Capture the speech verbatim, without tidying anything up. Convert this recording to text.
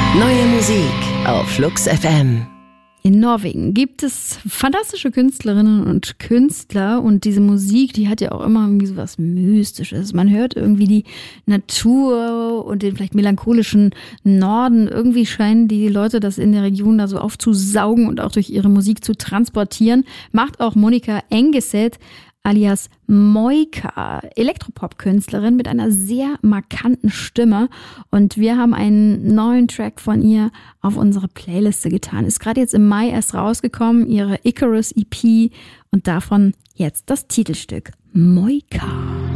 Neue Musik auf Flux F M. In Norwegen gibt es fantastische Künstlerinnen und Künstler und diese Musik, die hat ja auch immer irgendwie so was Mystisches. Man hört irgendwie die Natur und den vielleicht melancholischen Norden. Irgendwie scheinen die Leute das in der Region da so aufzusaugen und auch durch ihre Musik zu transportieren. Macht auch Monica Engeset alias Moika, Elektropop-Künstlerin mit einer sehr markanten Stimme. Und wir haben einen neuen Track von ihr auf unsere Playliste getan. Ist gerade jetzt im Mai erst rausgekommen, ihre Icarus E P. Und davon jetzt das Titelstück Moika.